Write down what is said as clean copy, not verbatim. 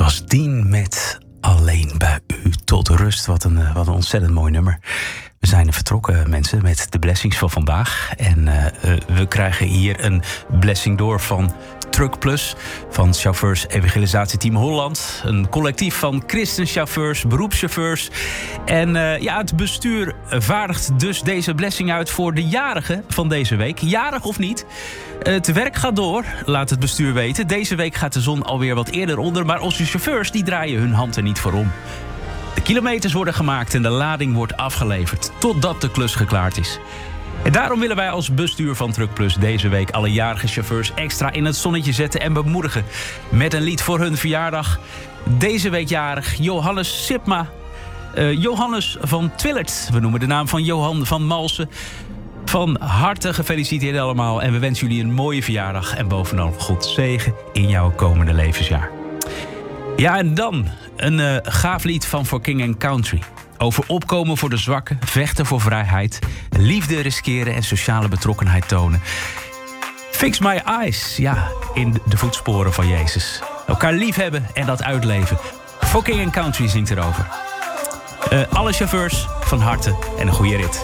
was Dien met Alleen bij u tot rust. Wat een ontzettend mooi nummer. We zijn vertrokken, mensen, met de blessings van vandaag. En we krijgen hier een blessing door van Truck Plus, van Chauffeurs Evangelisatieteam Holland. Een collectief van christenchauffeurs, beroepschauffeurs. En het bestuur vaardigt dus deze blessing uit voor de jarigen van deze week. Jarig of niet, het werk gaat door, laat het bestuur weten. Deze week gaat de zon alweer wat eerder onder, maar onze chauffeurs die draaien hun hand er niet voor om. De kilometers worden gemaakt en de lading wordt afgeleverd totdat de klus geklaard is. En daarom willen wij als bestuur van Truck Plus deze week alle jarige chauffeurs extra in het zonnetje zetten en bemoedigen met een lied voor hun verjaardag. Deze week jarig Johannes Sipma, Johannes van Twillert. We noemen de naam van Johan van Malsen. Van harte gefeliciteerd allemaal en we wensen jullie een mooie verjaardag en bovenal God zegen in jouw komende levensjaar. Ja, en dan een gaaf lied van For King and Country. Over opkomen voor de zwakken, vechten voor vrijheid, liefde riskeren en sociale betrokkenheid tonen. Fix my eyes, ja, in de voetsporen van Jezus. Elkaar liefhebben en dat uitleven. For King and Country zingt erover. Alle chauffeurs van harte en een goede rit.